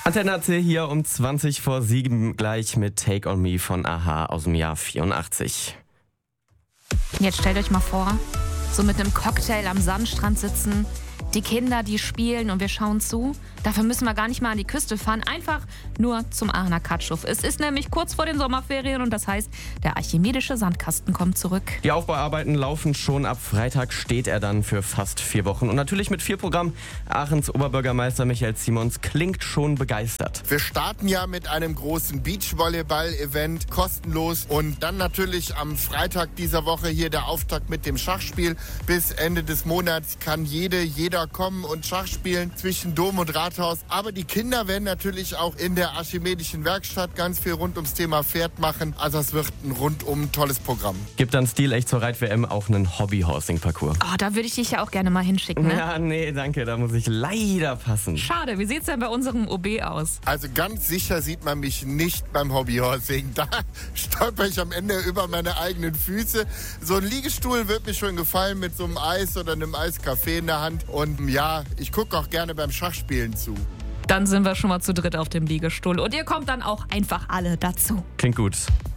Antenne AC hier um 20 vor 7 gleich mit Take On Me von a-ha aus dem Jahr 84. Jetzt stellt euch mal vor, so mit einem Cocktail am Sandstrand sitzen, die Kinder, die spielen und wir schauen zu. Dafür müssen wir gar nicht mal an die Küste fahren, einfach nur zum Aachener Katschuf. Es ist nämlich kurz vor den Sommerferien und das heißt, der archimedische Sandkasten kommt zurück. Die Aufbauarbeiten laufen schon. Ab Freitag steht er dann für fast 4 Wochen. Und natürlich mit viel Programm. Aachens Oberbürgermeister Michael Simons klingt schon begeistert. Wir starten ja mit einem großen Beachvolleyball-Event, kostenlos. Und dann natürlich am Freitag dieser Woche hier der Auftakt mit dem Schachspiel. Bis Ende des Monats kann jeder kommen und Schach spielen zwischen Dom und Rathaus. Aber die Kinder werden natürlich auch in der archimedischen Werkstatt ganz viel rund ums Thema Pferd machen. Also es wird ein rundum tolles Programm. Gibt dann stilecht zur Reit-WM auch einen Hobby-Horsing-Parcours. Oh, da würde ich dich ja auch gerne mal hinschicken, ne? Ja, nee, danke, da muss ich leider passen. Schade, wie sieht's denn bei unserem OB aus? Also ganz sicher sieht man mich nicht beim Hobbyhorsing. Da stolper ich am Ende über meine eigenen Füße. So ein Liegestuhl wird mir schon gefallen mit so einem Eis oder einem Eiskaffee in der Hand. Und ja, ich gucke auch gerne beim Schachspielen zu. Dann sind wir schon mal zu dritt auf dem Liegestuhl und ihr kommt dann auch einfach alle dazu. Klingt gut.